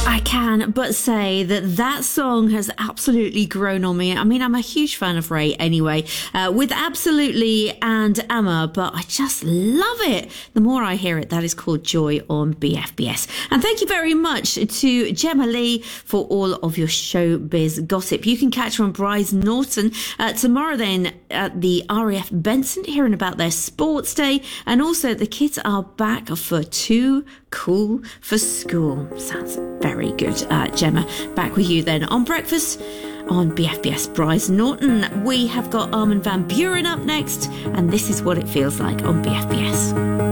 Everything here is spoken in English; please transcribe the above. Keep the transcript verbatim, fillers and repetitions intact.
I can but say that that song has absolutely grown on me. I mean, I'm a huge fan of Ray anyway, uh, with Absolutely and Amma, but I just love it. The more I hear it, that is called Joy on B F B S. And thank you very much to Gemma Lee for all of your showbiz gossip. You can catch her on Bryce Norton uh, tomorrow then at the R A F Benson, hearing about their sports day. And also the kids are back for Too Cool for School. Sounds very good. Uh, Gemma, back with you then on Breakfast on B F B S. Bryce Norton. We have got Armin van Buuren up next, and this is what it feels like on B F B S.